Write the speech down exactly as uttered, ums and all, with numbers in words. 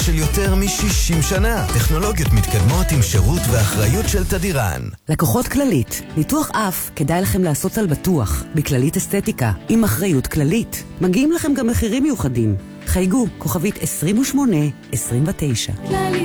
של יותר מ-שישים שנה. טכנולוגיות מתקדמות עם שירות ואחריות של תדירן. לקוחות כללית, ניתוח אף כדאי לכם לעשות על בטוח, בכללית אסתטיקה, עם אחריות כללית. מגיעים לכם גם מחירים מיוחדים. חייגו, כוכבית עשרים ושמונה עשרים ותשע.